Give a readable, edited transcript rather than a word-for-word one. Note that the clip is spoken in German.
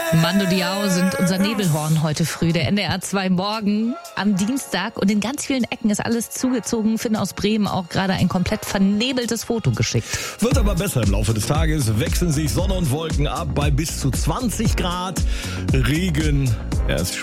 Mando Diao sind unser Nebelhorn heute früh. Der NDR 2 morgen am Dienstag. Und in ganz vielen Ecken ist alles zugezogen. Finn aus Bremen auch gerade ein komplett vernebeltes Foto geschickt. Wird aber besser im Laufe des Tages. Wechseln sich Sonne und Wolken ab bei bis zu 20 Grad. Regen. Er ist